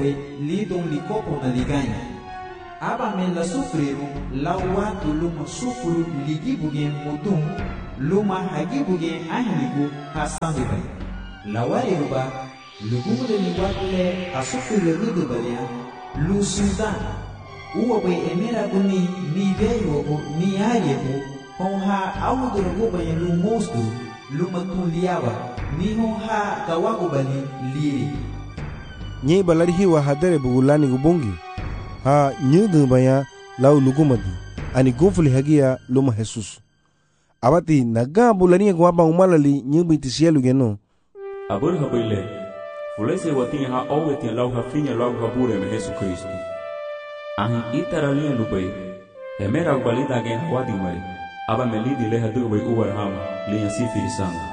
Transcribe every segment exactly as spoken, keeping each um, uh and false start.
lidong likopo na liganya. Aba men la sufriru la watu luma sufuru ligibuge mudum luma hagibuge ahligu hasandu bay. La wari ruba lugumu de ni watle asufriru rudu balya lu sudan. Uwa bay emera guni ni veyo ni ayebu honha awuduru gubay lu mostu luma tuliawa ni honha kawagu bali liri. Nye balari hiwa hadere bugulani gubongi ha nyudu baya lau lugumadi ani gufuli hagia luma Jesus abati naga bulani ko aba umalali nyubi tisielu geno abur habile fulese wati ha aweti lau ha finya lau ha bure me Jesus Kristo ahi itarali lubai emera balida ge hawadi mari aba melidi le hadu bai uwar ham le yasifi sang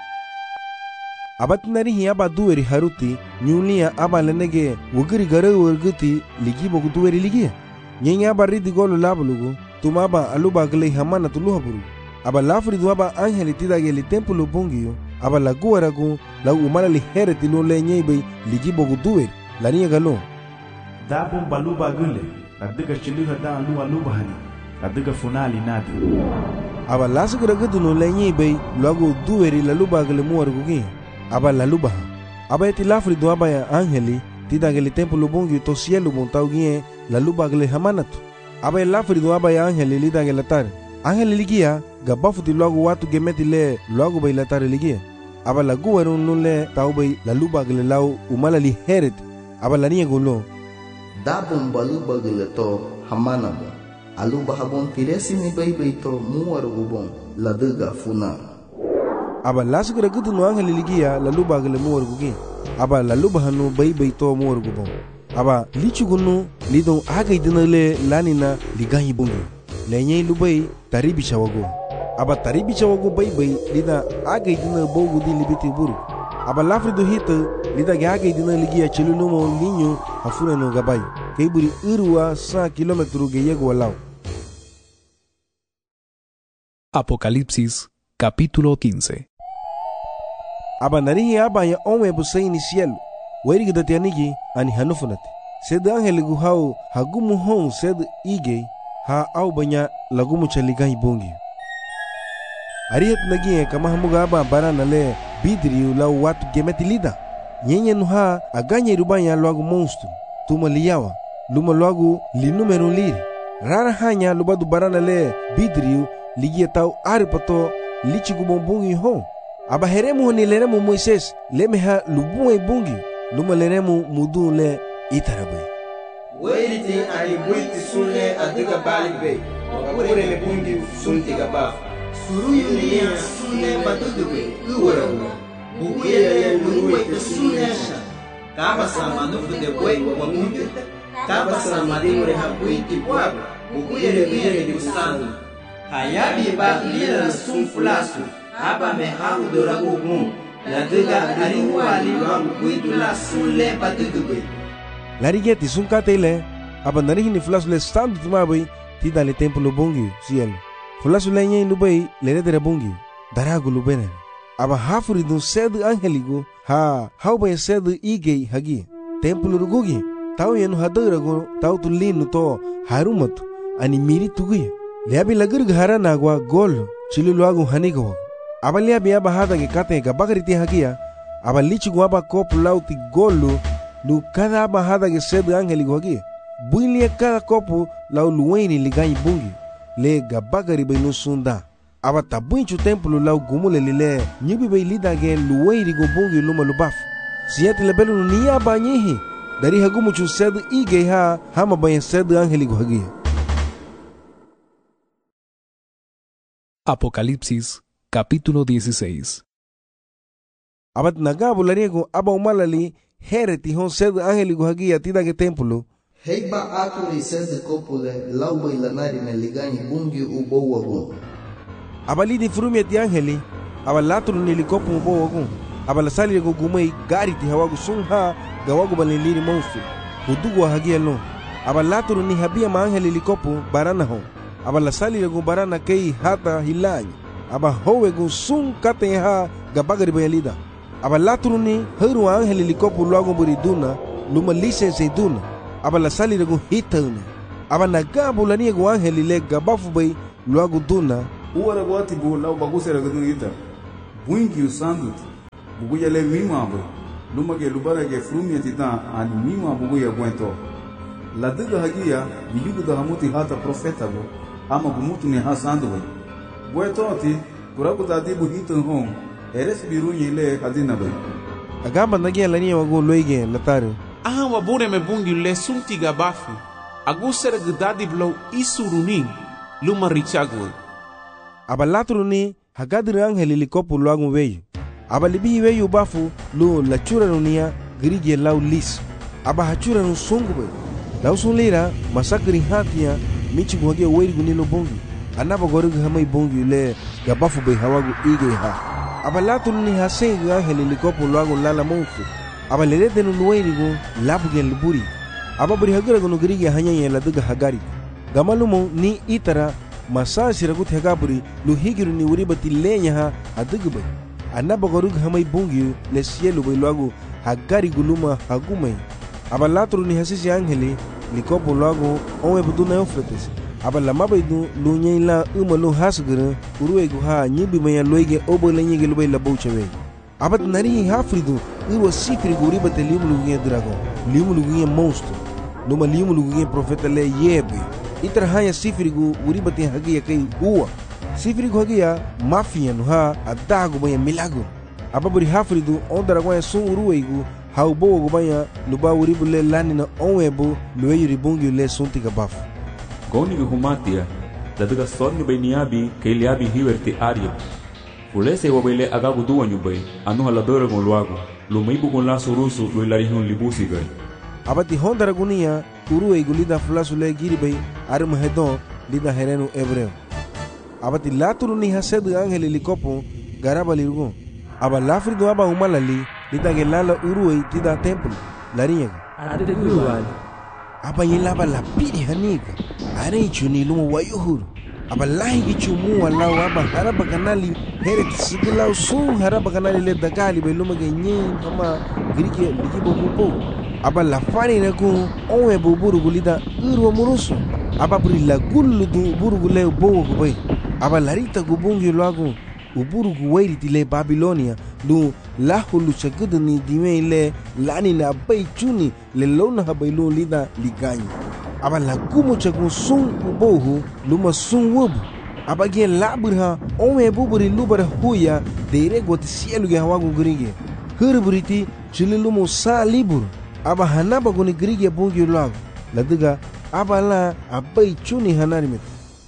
abat nari hi aba duweri haruti nyulia aba lenege wugiri gare wurguti ligi bogu duweri ligi nyenya aba ridi golu labulugu tumaba aluba gele hamana tuluhaburu aba lafri duaba angeli tidage li templo bongiyo aba laguaragu la umala li hereti lo lenyebe ligi bogu duweri laniya galo dabum baluba gule adiga chiliha da alu aluba hani adiga funali nadu aba lasugura gudu no lenyebe lagu duweri laluba gele muargugi aba la luba aba eti lafri do aba ya angeli tidageli templo bongi to cielo montaugie la luba gele hamanatu aba lafri do aba ya angeli lidagela tar angeli ligia gabafuti logo watu gemeti le logo bay la tar ligia aba la guwaru nulle taubay la luba gele lau umala li heret aba la niya golo dabum baluba gele to hamanabo aluba habon tiresi ni bay bay to muwaru gubon la duga funa aba lasugura gudu no angeli ligia la luba gele muwar gugi aba la luba hanu bay bay to muwar gubon aba lichugunu lidon aga idinale lanina liganyi bungi lenye lubay taribi chawago aba taribi chawago bay bay lida aga idina bogu di libiti buru aba lafri do hita lida aga idina ligia chilunu mo linyo afuna no gabay kayburi irwa cent kilómetros ge yego walao. Apocalipsis capítulo quince. Aba narihi aba ya onwe busay ni cielo weri gdati anigi ani hanufunati sed angel guhau hagumu hon sed ige ha au banya lagumu chaligai bongi arihat nagi kama hamuga aba barana le bidri la watu gemeti lida nyenye nuha aganya rubanya lagu monstro tuma liyawa luma lagu li numero liri rara hanya lubadu barana le bidri ligia tau aripato lichigu bombungi hon aba heremu ni leremu Moises lemeha lubuwe bungi luma leremu mudu le itarabai weiriti ani buiti sunle adiga balibe wakure le bungi sunti gaba suruyu ni sunle badugwe uwarawa buguyele luwe sunesha kaba samanufu de boi wa mungu kaba samadinu re habuiti bwaba buguyele biyele di usanu hayabi ba lila sunfulasu aba me haru dora ugun la diga ari wali wa kuidu la sunle badugwe larigeti sunkatele aba narihi ni flasu le standu tumabai tida le templo bongi cielo flasu le nyen lubai le redere bongi daragu lubene aba hafuri dun sed angeligo ha hauba sed ige hagi templo rugugi tau yenu hadarago tau tulinu to harumatu ani miri tugi leabi lagur ghara nagwa gol chilu agu hanigo aba leabi aba hada ge kate ga bagriti hagia aba lichigu aba kop lauti golu lu cada aba hada ge sed angeligo hagi builia cada kopu lau luweni ligai bungi le ga bagari benu sunda aba tabuinchu templo lau gumule lile nyibi be lida ge luweni go bungi luma lubaf siete le belu ni aba nyihi dari hagumu chu sed ige ha hama bayen sed angeligo hagi. Apocalipsis capítulo dieciséis. Abat nagabu lariego aba umalali hereti hon sed angeligo hagi atida ge templo heiba akuri sed kopule lauba ilanari ne ligani bungi ubo wagun abali di frumi ati angeli abalatru ni likopu ubo wagun abalasali go gumai gari ti hawagu sunha gawagu baliliri monstru hudugo hagi elo abalatru ni habia ma angeli likopu barana hon abalasali go barana kei hata hilani aba howe go sun kate ha gabagari bayalida abalatru ni heru angeli likopu logo buriduna luma lisense duna aba la sali ragu hitana aba nagabu la niego angeli le gabafu bay luagu duna uwara gwati bu lau baguse ragu ita buingi usandut buguya le mima bay luma ge lubara ge frumia tita ani mima buguya gwento la diga hagia biyugu da hamuti hata profeta bo ama gumutu ni hasandu bay gwento ati kuraku dadi bu hitan hong eres birunye le hadina bay agamba nagia la niego go loige lataru aha wabure me bungi le sunti gabafu agusere gdadi blow isuruni luma richagwe aba latruni hagadir angeli likopu luagu weyu aba libi weyu bafu lu la chura nunia grige lau lis aba hachura nu sungu bay lau sunlira masakri hatia michi guhage weiri gunilo bungi anaba gorugu hamai bungi le gabafu bay hawagu ige ha aba latruni hasengi angeli likopu luagu lala monfu aba lerete nu weiri gu labugen liburi aba buri hagara gunu grige hanyanya la duga hagari gamalumo ni itara masasi ragut hegaburi lu higiru ni uribati lenya ha adugu bay anaba gorug hamay bungi le sielu bay luagu hagari guluma hagumay aba latru ni hasisi angeli likopo luagu onwe buduna yofretes aba lama bay du lu nyay la uma lu hasgara uruwe gu ha nyibi maya loige obo lenye gelu bay labo chewe aba nari hafridu urwa sifri gu uribati limu lugunye dragon limu lugunye monster numa limu lugunye profeta le yebe itra haya sifirigu uribati hagia kai huwa sifirigu hagia mafia no ha adago banya milago ababuri hafridu ondara kwa sun uruweigu haubo go banya luba uribule lani na onwebo lueyuri bungi le sunti gabafu goni gu humatia daduga sonni bainiabi keiliabi hiwerti aria fulese wabele agagu duwanyu bay anu haladora gon luago lumaibu gon la surusu luilarihun libusi gai abati hondara gunia uruweigu lida fulasu le giribay arum hedon lida herenu hebreo abati laturu ni hasedu angeli likopo garaba lirugo aba lafrido aba umalali lida gelala uruwei tida templo lariñega aba yelaba la pidi hanika are chuni lumo wayuhuru aba lahi chumu wala aba haraba kanali heret sigula sun haraba kanali le dagali be lumo genyin kama grike ligibo kupo aba la fani na ku onwe buburu gulida urwa murusu aba buri la gullu du buru gule bowo kubay aba larita gubungi luagu uburu guwairi tile Babilonia lu lahulu chagudni dime le lani na bay chuni le lona habaylu lida liganyi aba la gumu chagu sun ubohu luma sun wubu aba ge laburha onwe buburi lubara huya deire got sielu ge hawagu gringe hurburiti chililumu sa libur aba hanaba guni grige bungi luagu ladiga aba la abai chuni hanarimit.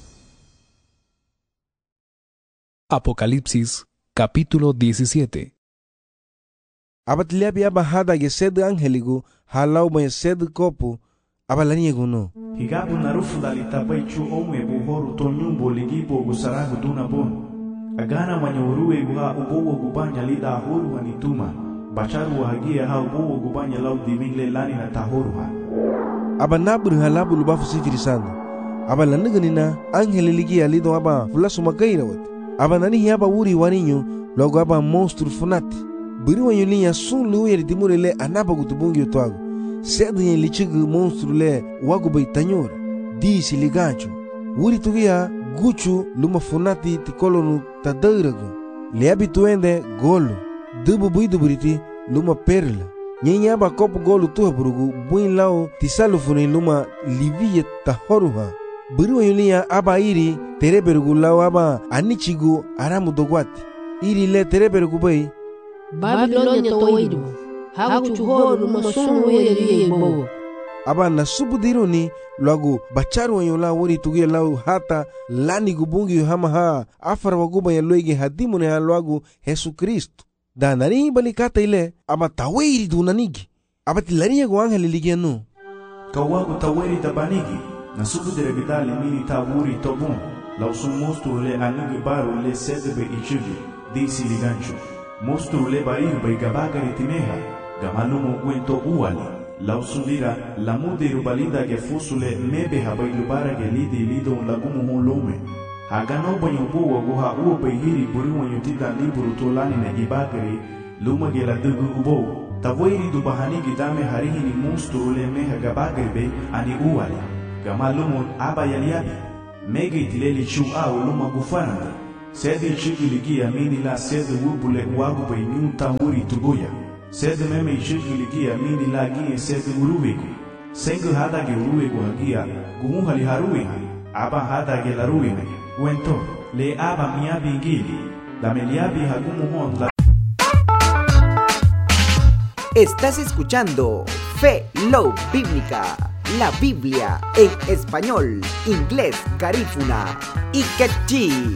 Apocalipsis capítulo diecisiete. Abat liabi aba hada ge sed angeligu halau ba sed kopu aba laniego no higabu narufu dalita baichu omwe buhoru tonyumbo ligibo gusaragu duna bon agana manyuruwe guha ubowo gubanya lida horu wanituma bacharu hagia ha ubowo gubanya lau dimingle lani na tahoru ha aba nabur halabu lubafu sifiri sanda aba laniganina angeli ligi alido aba fulasu makaira wat aba nani hiaba wuri waninyo logo aba monstru funati biri wanyo linya sun luye dimure le anaba gutubungi utwago sedi yen lichigu monstru le wagu bay tanyora disi ligancho wuri tugia guchu luma funati tikolonu tadairago le abituende golo dubu buidu buriti luma perla nyenya ba kopu golo tuha burugu buin lao tisalu funi luma liviye tahoruha biri wanyo linya aba iri tereberugu lao aba anichigu aramu dogwati iri le tereberugu bay Babilonia toidu hagu chuhoru masunu yeri bo aba na subudiruni lagu bacharu wanyola wori tugia lau hata lani gubungi hama ha afar waguba ya loige hadimune ha lagu Yesu Kristo da nari balikata ile aba tawiri dunanigi aba tilania go angeli ligianu kawagu tawiri tabanigi na subudire bidali mini tawuri tobun lau sun monstru le anigi baru le sedebe ichigi disi ligancho monstru le baiu bai gabagari timeha gamalumu cuento uali lausulira la mudiru balida ge fusule mebe habai lubara ge lidi lido lagumu hulume hagano banyo buwa guha uo bai hiri buri wanyo tida liburu tolani na ibagari luma ge la dugu ubo Tavoiri du bahanigi dame harihini monstru le meha gabagribe ani uwali. Gamalumon aba yaliabi. Mega itileli chu au luma gufananda. Sede chigiligia mini la sede wubule wagu bay nyunta wuri tugoya. Sede meme chigiligia mini la gie sede uruwegu. Sengu hada ge uruwegu hagia guhali haruiha. Aba hada ge laruime. Wento le aba miabi ingili. La meliabi hagumuhon la. Estás escuchando Fe Love Bíblica, la Biblia en español, inglés, garífuna y quechí.